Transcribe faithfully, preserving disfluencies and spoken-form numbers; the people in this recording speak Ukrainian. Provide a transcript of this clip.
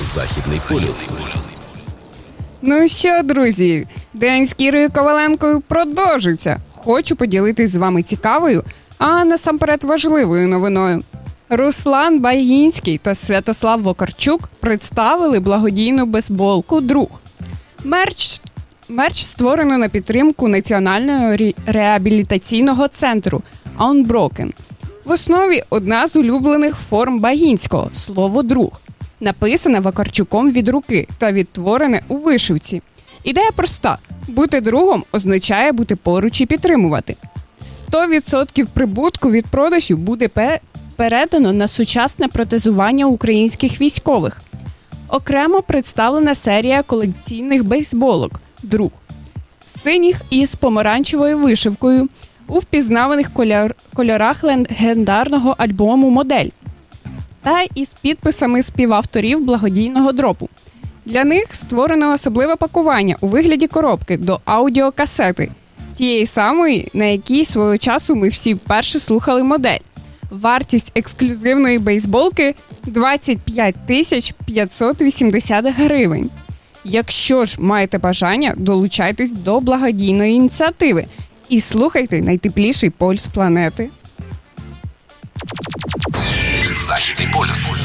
Західний полюс. Ну що, друзі, день з Кірою Коваленкою продовжується. Хочу поділитись з вами цікавою, а насамперед важливою новиною. Руслан Багінський та Святослав Вакарчук представили благодійну бейсболку «Друг». Мерч, мерч створено на підтримку Національного ре- реабілітаційного центру Unbroken. В основі одна з улюблених форм Багінського – слово «друг». Написане Вакарчуком від руки та відтворене у вишивці. Ідея проста – бути другом означає бути поруч і підтримувати. сто відсотків прибутку від продажів буде пе- передано на сучасне протезування українських військових. Окремо представлена серія колекційних бейсболок «Друг». Синіх із помаранчевою вишивкою у впізнаваних кольор... кольорах легендарного альбому «Модель» та із підписами співавторів благодійного дропу. Для них створено особливе пакування у вигляді коробки до аудіокасети, тієї самої, на якій свого часу ми всі вперше слухали «Модель». Вартість ексклюзивної бейсболки – двадцять п'ять тисяч п'ятсот вісімдесят гривень. Якщо ж маєте бажання, долучайтесь до благодійної ініціативи і слухайте найтепліший пульс планети. Західний полюс.